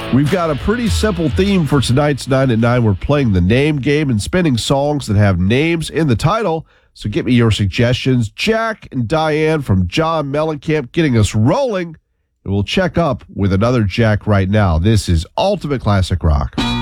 We've got a pretty simple theme for tonight's 9 at 9. We're playing the name game and spinning songs that have names in the title. So get me your suggestions. Jack and Diane from John Mellencamp getting us rolling. And we'll check up with another Jack right now. This is Ultimate Classic Rock.